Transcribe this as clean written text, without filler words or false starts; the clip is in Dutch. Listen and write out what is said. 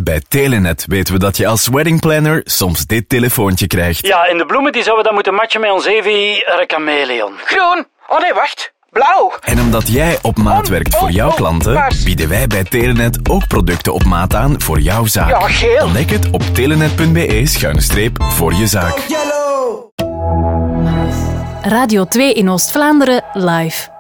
Bij Telenet weten we dat je als weddingplanner soms dit telefoontje krijgt. Ja, en de bloemen die zouden we dan moeten matchen met ons Evi chameleon. Groen. Oh nee, wacht. Blauw. En omdat jij op maat werkt voor jouw klanten, bieden wij bij Telenet ook producten op maat aan voor jouw zaak. Ja, geel. Ontdek het op telenet.be/voor je zaak. Radio 2 in Oost-Vlaanderen live.